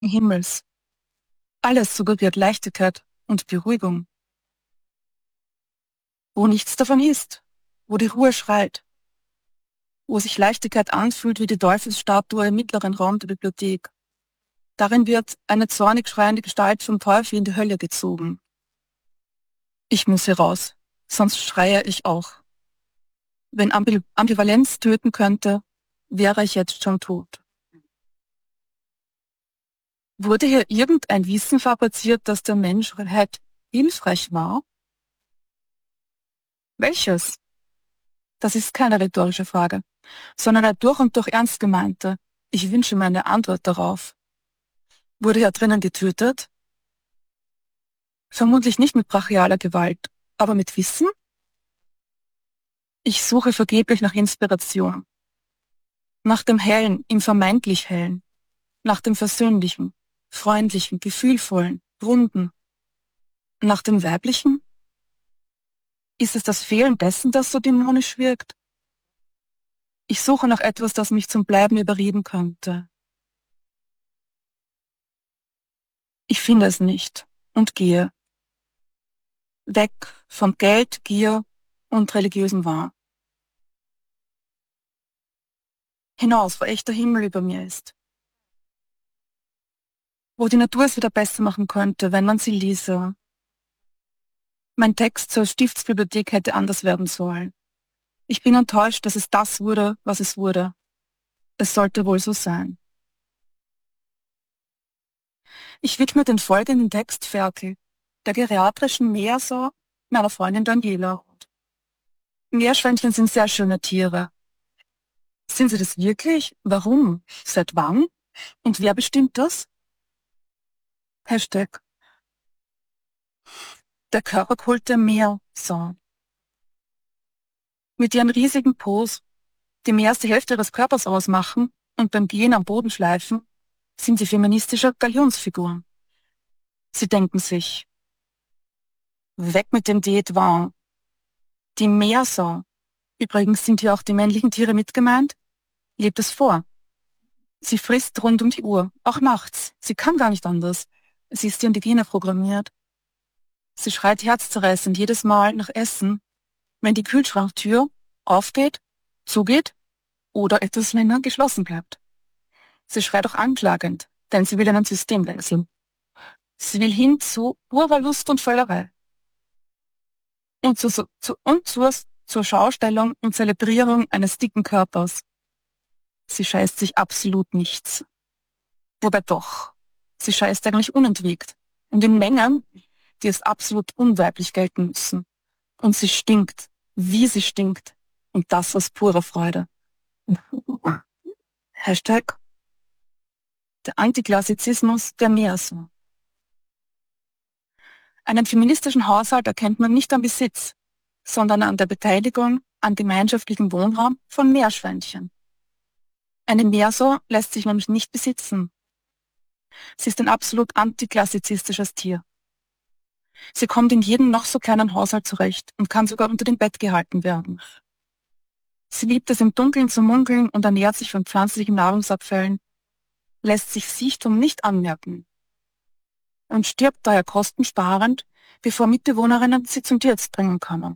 Himmels. Alles suggeriert Leichtigkeit und Beruhigung. Wo nichts davon ist, wo die Ruhe schreit, wo sich Leichtigkeit anfühlt wie die Teufelsstatue im mittleren Raum der Bibliothek. Darin wird eine zornig schreiende Gestalt vom Teufel in die Hölle gezogen. Ich muss hier raus, sonst schreie ich auch. Wenn Ambivalenz töten könnte, wäre ich jetzt schon tot. Wurde hier irgendein Wissen fabriziert, dass der Menschheit hilfreich war? Welches? Das ist keine rhetorische Frage, sondern eine durch und durch ernst gemeinte. Ich wünsche mir eine Antwort darauf. Wurde hier drinnen getötet? Vermutlich nicht mit brachialer Gewalt, aber mit Wissen? Ich suche vergeblich nach Inspiration. Nach dem Hellen, im vermeintlich Hellen. Nach dem Versöhnlichen, Freundlichen, Gefühlvollen, Runden. Nach dem Weiblichen? Ist es das Fehlen dessen, das so dämonisch wirkt? Ich suche nach etwas, das mich zum Bleiben überreden könnte. Ich finde es nicht und gehe. Weg von Geld, Gier und religiösem Wahn. Hinaus, wo echter Himmel über mir ist. Wo die Natur es wieder besser machen könnte, wenn man sie ließe. Mein Text zur Stiftsbibliothek hätte anders werden sollen. Ich bin enttäuscht, dass es das wurde, was es wurde. Es sollte wohl so sein. Ich widme den folgenden Text Ferkel, der geriatrischen Meersau meiner Freundin Daniela. Meerschweinchen sind sehr schöne Tiere. Sind sie das wirklich? Warum? Seit wann? Und wer bestimmt das? Hashtag. Der Körperkult der Meersau. Mit ihren riesigen Pos, die mehr als die Hälfte ihres Körpers ausmachen und beim Gehen am Boden schleifen, sind sie feministische Galionsfiguren. Sie denken sich, weg mit dem Diät war. Die Meersau, übrigens sind hier auch die männlichen Tiere mit gemeint, lebt es vor. Sie frisst rund um die Uhr, auch nachts. Sie kann gar nicht anders. Sie ist in die Gene programmiert. Sie schreit herzzerreißend jedes Mal nach Essen, wenn die Kühlschranktür aufgeht, zugeht oder etwas länger geschlossen bleibt. Sie schreit auch anklagend, denn sie will einen Systemwechsel. Sie will hin zu purer Lust und Völlerei. Und zur Schaustellung und Zelebrierung eines dicken Körpers. Sie scheißt sich absolut nichts. Wobei doch, sie scheißt eigentlich unentwegt und in Mengen, die es absolut unweiblich gelten müssen. Und sie stinkt, wie sie stinkt. Und das aus purer Freude. Hashtag der Antiklassizismus der Meersau. Einen feministischen Haushalt erkennt man nicht am Besitz, sondern an der Beteiligung an gemeinschaftlichem Wohnraum von Meerschweinchen. Eine Meersau lässt sich nämlich nicht besitzen. Sie ist ein absolut antiklassizistisches Tier. Sie kommt in jedem noch so kleinen Haushalt zurecht und kann sogar unter dem Bett gehalten werden. Sie liebt es im Dunkeln zu munkeln und ernährt sich von pflanzlichen Nahrungsabfällen, lässt sich Sichtum nicht anmerken und stirbt daher kostensparend, bevor Mitbewohnerinnen sie zum Tierarzt bringen können.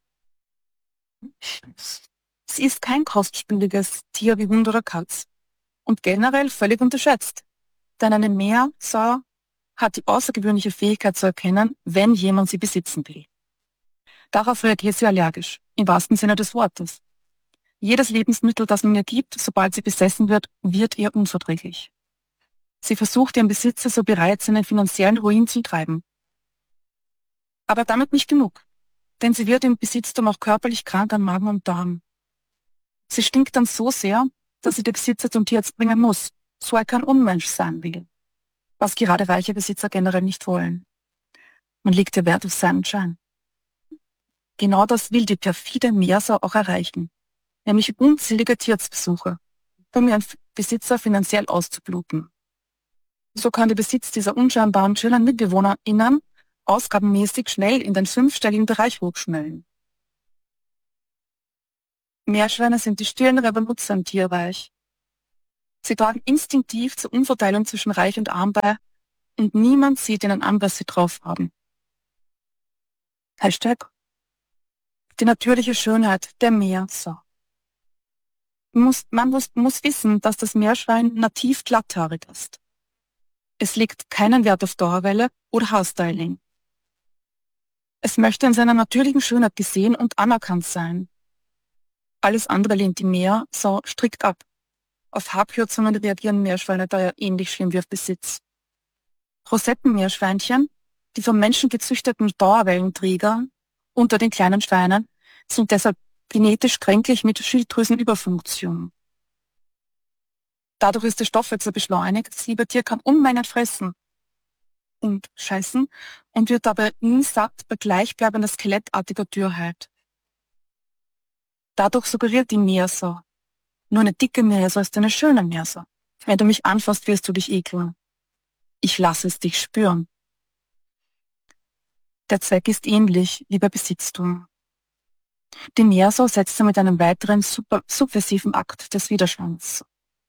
Sie ist kein kostspieliges Tier wie Hund oder Katz und generell völlig unterschätzt, denn eine Meersau hat die außergewöhnliche Fähigkeit zu erkennen, wenn jemand sie besitzen will. Darauf reagiert sie allergisch, im wahrsten Sinne des Wortes. Jedes Lebensmittel, das man ihr gibt, sobald sie besessen wird, wird ihr unverträglich. Sie versucht, ihren Besitzer so bereits in den finanziellen Ruin zu treiben. Aber damit nicht genug, denn sie wird im Besitztum auch körperlich krank an Magen und Darm. Sie stinkt dann so sehr, dass sie den Besitzer zum Tierarzt bringen muss, so er kein Unmensch sein will, was gerade reiche Besitzer generell nicht wollen. Man legt ihr Wert auf seinen Schein. Genau das will die perfide Meersau auch erreichen, nämlich unzählige Tierarztbesuche, um ihren Besitzer finanziell auszubluten. So kann der Besitz dieser unscheinbaren schönen MitbewohnerInnen ausgabenmäßig schnell in den 5-stelligen Bereich hochschnellen. Meerschweine sind die stillen Revoluzer im Tierreich. Sie tragen instinktiv zur Umverteilung zwischen Reich und Arm bei und niemand sieht ihnen an, was sie drauf haben. Hashtag die natürliche Schönheit der Meersau. Man muss wissen, dass das Meerschwein nativ glatthaarig ist. Es legt keinen Wert auf Dauerwelle oder Haarstyling. Es möchte in seiner natürlichen Schönheit gesehen und anerkannt sein. Alles andere lehnt die Meersau strikt ab. Auf Haarkürzungen reagieren Meerschweine daher ähnlich schlimm wie auf Besitz. Rosettenmeerschweinchen, die vom Menschen gezüchteten Dauerwellenträger unter den kleinen Schweinen, sind deshalb genetisch kränklich mit Schilddrüsenüberfunktion. Dadurch ist der Stoffwechsel beschleunigt, das Liebertier kann Unmengen fressen und scheißen und wird dabei nie satt bei gleichbleibender skelettartiger Dürrheit. Dadurch suggeriert die Meersau: Nur eine dicke Meersau ist eine schöne Meersau. Wenn du mich anfasst, wirst du dich ekeln. Ich lasse es dich spüren. Der Zweck ist ähnlich wie bei Besitztum. Die Meersau setzt mit einem weiteren subversiven Akt des Widerstands.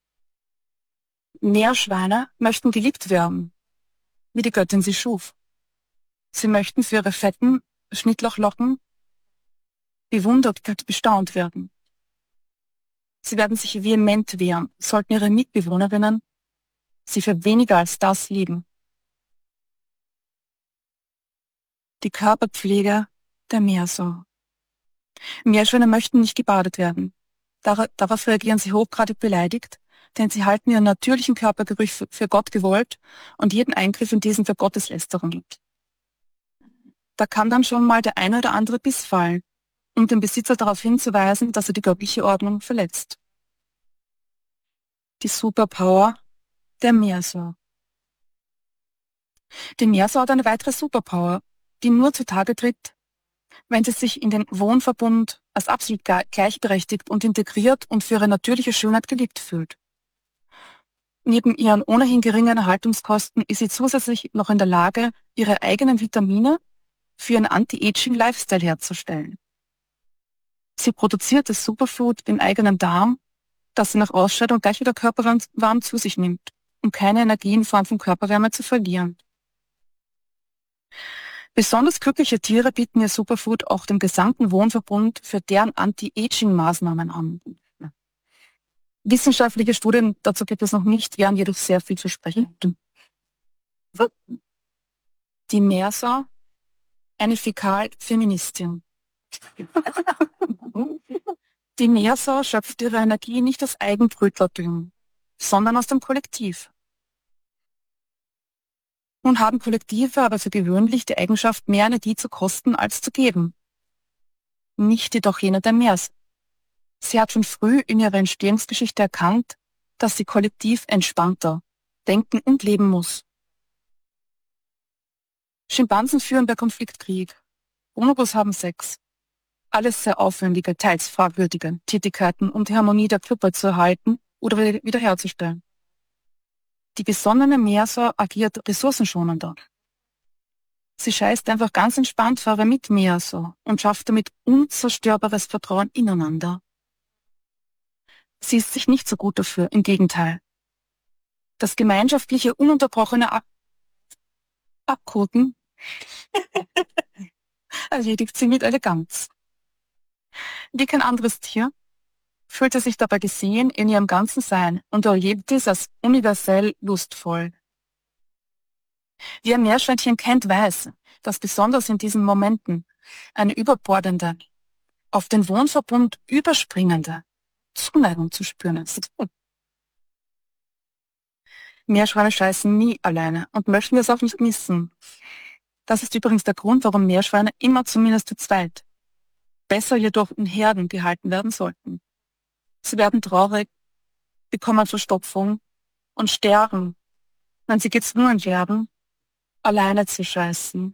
Meerschweine möchten geliebt werden, wie die Göttin sie schuf. Sie möchten für ihre fetten Schnittlochlocken bewundert und bestaunt werden. Sie werden sich vehement wehren, sollten ihre Mitbewohnerinnen sie für weniger als das lieben. Die Körperpflege der Meersau. Meerschweine möchten nicht gebadet werden. Darauf reagieren sie hochgradig beleidigt, denn sie halten ihren natürlichen Körpergeruch für Gott gewollt und jeden Eingriff in diesen für Gotteslästerung. Da kann dann schon mal der eine oder andere Biss fallen, um den Besitzer darauf hinzuweisen, dass er die göttliche Ordnung verletzt. Die Superpower der Meersau. Die Meersau hat eine weitere Superpower, die nur zutage tritt, wenn sie sich in den Wohnverbund als absolut gleichberechtigt und integriert und für ihre natürliche Schönheit geliebt fühlt. Neben ihren ohnehin geringen Erhaltungskosten ist sie zusätzlich noch in der Lage, ihre eigenen Vitamine für ihren Anti-Aging-Lifestyle herzustellen. Sie produziert das Superfood im eigenen Darm, das sie nach Ausscheidung gleich wieder körperwarm zu sich nimmt, um keine Energie in Form von Körperwärme zu verlieren. Besonders glückliche Tiere bieten ihr Superfood auch dem gesamten Wohnverbund für deren Anti-Aging-Maßnahmen an. Wissenschaftliche Studien dazu gibt es noch nicht, wären jedoch sehr vielversprechend. Die Meersau, eine Fäkalfeministin. Die Meersau schöpft ihre Energie nicht aus Eigenbrötlertum, sondern aus dem Kollektiv. Nun haben Kollektive aber für gewöhnlich die Eigenschaft, mehr Energie zu kosten als zu geben. Nicht jedoch jene der Meersau. Sie hat schon früh in ihrer Entstehungsgeschichte erkannt, dass sie kollektiv entspannter denken und leben muss. Schimpansen führen bei Konfliktkrieg. Bonobos haben Sex. Alles sehr aufwendige, teils fragwürdige Tätigkeiten, um die Harmonie der Gruppe zu erhalten oder wiederherzustellen. Die besonnene Meersau agiert ressourcenschonender. Sie scheißt einfach ganz entspannt vor ihrer Mitmeersau und schafft damit unzerstörbares Vertrauen ineinander. Sie ist sich nicht so gut dafür, im Gegenteil. Das gemeinschaftliche, ununterbrochene Abkoten erledigt sie mit Eleganz. Wie kein anderes Tier fühlt sie sich dabei gesehen in ihrem ganzen Sein und erlebt dies als universell lustvoll. Wer Meerschweinchen kennt, weiß, dass besonders in diesen Momenten eine überbordende, auf den Wohnverbund überspringende Zuneigung zu spüren ist. Meerschweine scheißen nie alleine und möchten es auch nicht missen. Das ist übrigens der Grund, warum Meerschweine immer zumindest zu zweit, besser jedoch in Herden gehalten werden sollten. Sie werden traurig, bekommen Verstopfung und sterben, wenn sie gezwungen werden, alleine zu scheißen.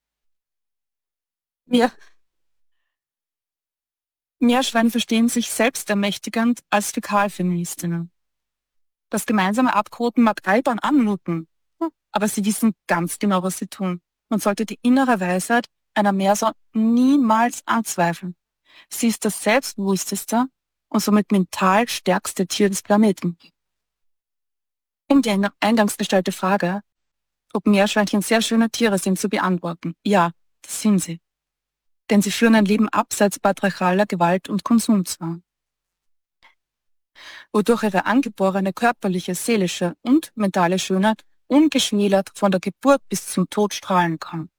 Meerschweine verstehen sich selbst ermächtigend als Fäkalfeministinnen. Das gemeinsame Abkoten mag albern anmuten, aber sie wissen ganz genau, was sie tun. Man sollte die innere Weisheit einer Meersau niemals anzweifeln. Sie ist das selbstbewussteste und somit mental stärkste Tier des Planeten. Um die eingangs gestellte Frage, ob Meerschweinchen sehr schöne Tiere sind, zu beantworten. Ja, das sind sie. Denn sie führen ein Leben abseits patriarchaler Gewalt und Konsumzwang, wodurch ihre angeborene körperliche, seelische und mentale Schönheit ungeschmälert von der Geburt bis zum Tod strahlen kann.